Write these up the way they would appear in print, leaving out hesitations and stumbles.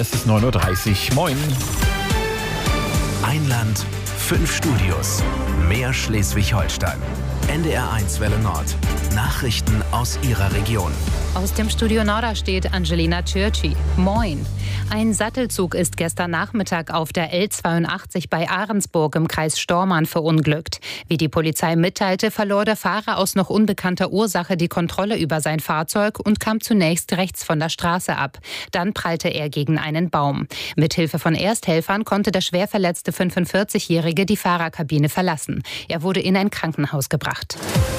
Es ist 9:30 Uhr. Moin. Ein Land, 5 Studios. Mehr Schleswig-Holstein. NDR1 Welle Nord. Nachrichten aus Ihrer Region. Aus dem Studio Norderstedt Angelina Tschirci. Moin. Ein Sattelzug ist gestern Nachmittag auf der L82 bei Ahrensburg im Kreis Stormarn verunglückt. Wie die Polizei mitteilte, verlor der Fahrer aus noch unbekannter Ursache die Kontrolle über sein Fahrzeug und kam zunächst rechts von der Straße ab. Dann prallte er gegen einen Baum. Mithilfe von Ersthelfern konnte der schwer verletzte 45-Jährige die Fahrerkabine verlassen. Er wurde in ein Krankenhaus gebracht.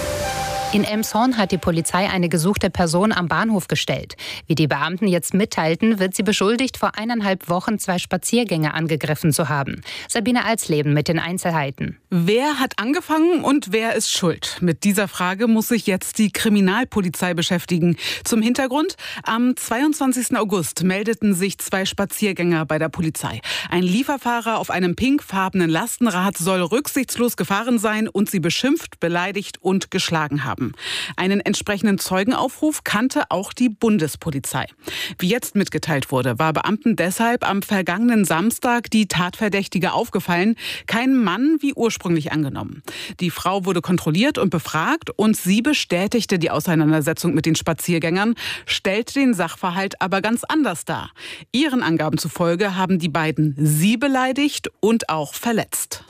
In Elmshorn hat die Polizei eine gesuchte Person am Bahnhof gestellt. Wie die Beamten jetzt mitteilten, wird sie beschuldigt, vor 1,5 Wochen 2 Spaziergänger angegriffen zu haben. Sabine Alsleben mit den Einzelheiten. Wer hat angefangen und wer ist schuld? Mit dieser Frage muss sich jetzt die Kriminalpolizei beschäftigen. Zum Hintergrund: Am 22. August meldeten sich 2 Spaziergänger bei der Polizei. Ein Lieferfahrer auf einem pinkfarbenen Lastenrad soll rücksichtslos gefahren sein und sie beschimpft, beleidigt und geschlagen haben. Einen entsprechenden Zeugenaufruf kannte auch die Bundespolizei. Wie jetzt mitgeteilt wurde, war Beamten deshalb am vergangenen Samstag die Tatverdächtige aufgefallen. Kein Mann wie ursprünglich angenommen. Die Frau wurde kontrolliert und befragt und sie bestätigte die Auseinandersetzung mit den Spaziergängern, stellte den Sachverhalt aber ganz anders dar. Ihren Angaben zufolge haben die beiden sie beleidigt und auch verletzt.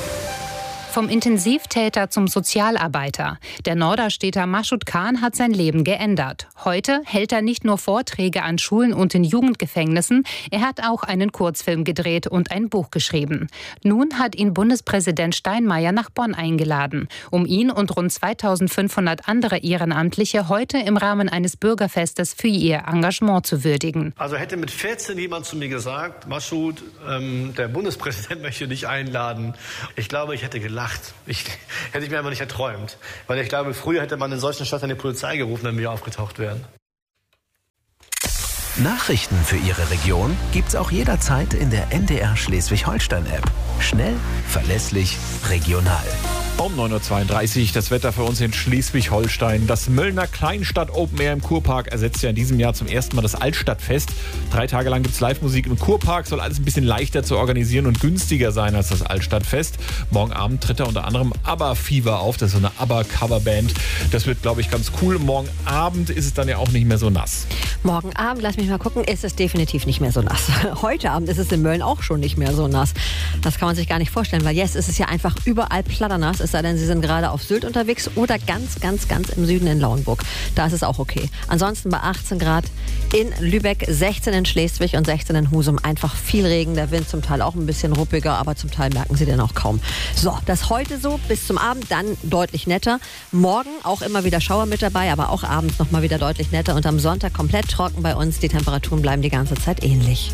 Vom Intensivtäter zum Sozialarbeiter. Der Norderstedter Maschud Khan hat sein Leben geändert. Heute hält er nicht nur Vorträge an Schulen und in Jugendgefängnissen, er hat auch einen Kurzfilm gedreht und ein Buch geschrieben. Nun hat ihn Bundespräsident Steinmeier nach Bonn eingeladen, um ihn und rund 2500 andere Ehrenamtliche heute im Rahmen eines Bürgerfestes für ihr Engagement zu würdigen. Also hätte mit 14 jemand zu mir gesagt, Maschud, der Bundespräsident möchte dich einladen. Ich glaube, ich hätte gelacht. Hätte ich mir einfach nicht erträumt. Weil ich glaube, früher hätte man in solchen Städten die Polizei gerufen, wenn wir aufgetaucht wären. Nachrichten für Ihre Region gibt's auch jederzeit in der NDR Schleswig-Holstein-App. Schnell, verlässlich, regional. Um 9:32 Uhr das Wetter für uns in Schleswig-Holstein. Das Möllner Kleinstadt Open Air im Kurpark ersetzt ja in diesem Jahr zum ersten Mal das Altstadtfest. 3 Tage lang gibt es Live-Musik im Kurpark, soll alles ein bisschen leichter zu organisieren und günstiger sein als das Altstadtfest. Morgen Abend tritt da unter anderem ABBA Fever auf, das ist so eine ABBA-Coverband. Das wird, glaube ich, ganz cool. Morgen Abend ist es dann ja auch nicht mehr so nass. Morgen Abend, lass mich mal gucken, ist es definitiv nicht mehr so nass. Heute Abend ist es in Mölln auch schon nicht mehr so nass. Das kann man sich gar nicht vorstellen, weil jetzt ist es ja einfach überall platternass. Es sei denn, Sie sind gerade auf Sylt unterwegs oder ganz im Süden in Lauenburg. Da ist es auch okay. Ansonsten bei 18 Grad in Lübeck, 16 in Schleswig und 16 in Husum. Einfach viel Regen, der Wind zum Teil auch ein bisschen ruppiger, aber zum Teil merken Sie den auch kaum. So, das heute so, bis zum Abend dann deutlich netter. Morgen auch immer wieder Schauer mit dabei, aber auch abends nochmal wieder deutlich netter. Und am Sonntag komplett trocken bei uns. Die Temperaturen bleiben die ganze Zeit ähnlich.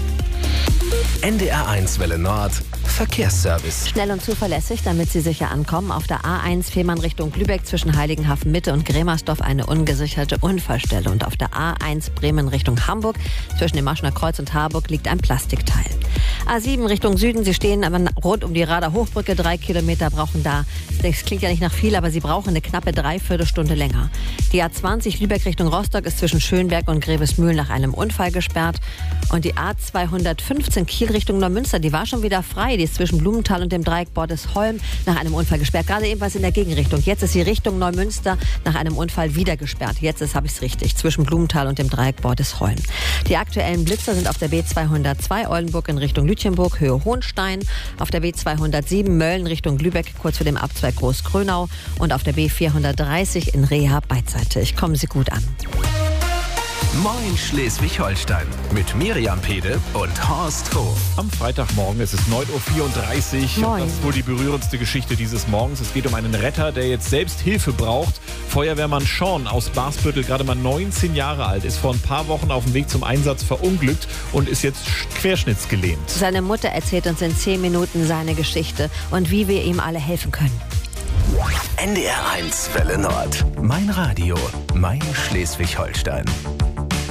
NDR1 Welle Nord. Verkehrsservice. Schnell und zuverlässig, damit Sie sicher ankommen. Auf der A1 Fehmarn Richtung Lübeck zwischen Heiligenhafen Mitte und Grämersdorf eine ungesicherte Unfallstelle. Und auf der A1 Bremen Richtung Hamburg zwischen dem Maschener Kreuz und Harburg liegt ein Plastikteil. A7 Richtung Süden, Sie stehen aber rund um die Rader Hochbrücke, 3 Kilometer brauchen da. Das klingt ja nicht nach viel, aber Sie brauchen eine knappe Dreiviertelstunde länger. Die A20 Lübeck Richtung Rostock ist zwischen Schönberg und Grevesmühl nach einem Unfall gesperrt. Und die A215 Kiel Richtung Neumünster, die war schon wieder frei. Die ist zwischen Blumenthal und dem Dreieck Bordesholm nach einem Unfall gesperrt. Gerade ebenfalls in der Gegenrichtung. Jetzt ist sie Richtung Neumünster nach einem Unfall wieder gesperrt. Jetzt habe ich es richtig. Zwischen Blumenthal und dem Dreieck Bordesholm. Die aktuellen Blitzer sind auf der B202 Oldenburg in Richtung Lütjenburg, Höhe Hohenstein. Auf der B207 Mölln Richtung Lübeck, kurz vor dem Abzweig Großgrönau. Und auf der B430 in Reha Beidseite. Ich komme Sie gut an. Moin Schleswig-Holstein mit Miriam Pede und Horst Hof. Am Freitagmorgen ist es 9:34 Uhr. Moin. Das ist wohl die berührendste Geschichte dieses Morgens. Es geht um einen Retter, der jetzt selbst Hilfe braucht. Feuerwehrmann Sean aus Barsbüttel, gerade mal 19 Jahre alt, ist vor ein paar Wochen auf dem Weg zum Einsatz verunglückt und ist jetzt querschnittsgelähmt. Seine Mutter erzählt uns in 10 Minuten seine Geschichte und wie wir ihm alle helfen können. NDR1 Welle Nord. Mein Radio, mein Schleswig-Holstein.